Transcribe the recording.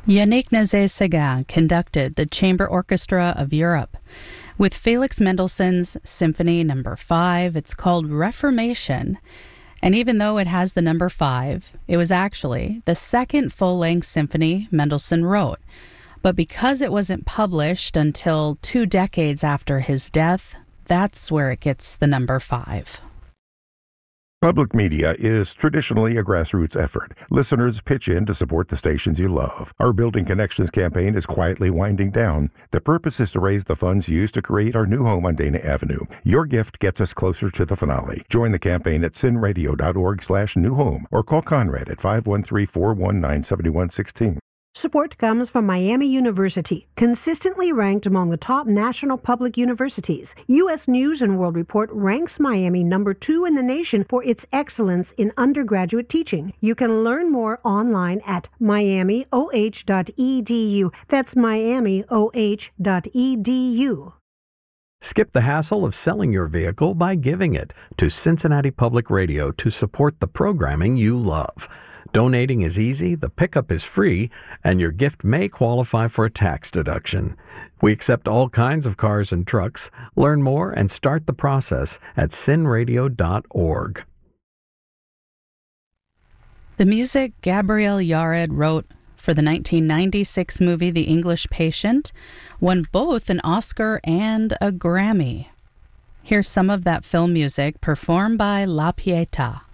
Yannick Nézet-Séguin conducted the Chamber Orchestra of Europe with Felix Mendelssohn's Symphony No. 5. It's called Reformation. And even though it has the number 5, it was actually the second full-length symphony Mendelssohn wrote. But because it wasn't published until 2 decades after his death, that's where it gets the number 5. Public media is traditionally a grassroots effort. Listeners pitch in to support the stations you love. Our Building Connections campaign is quietly winding down. The purpose is to raise the funds used to create our new home on Dana Avenue. Your gift gets us closer to the finale. Join the campaign at sinradio.org/newhome or call Conrad at 513-419-7116. Support comes from Miami University, consistently ranked among the top national public universities. U.S. News & World Report ranks Miami number 2 in the nation for its excellence in undergraduate teaching. You can learn more online at miamioh.edu. That's miamioh.edu. Skip the hassle of selling your vehicle by giving it to Cincinnati Public Radio to support the programming you love. Donating is easy, the pickup is free, and your gift may qualify for a tax deduction. We accept all kinds of cars and trucks. Learn more and start the process at cinradio.org. The music Gabriel Yared wrote for the 1996 movie The English Patient won both an Oscar and a Grammy. Here's some of that film music performed by La Pietà.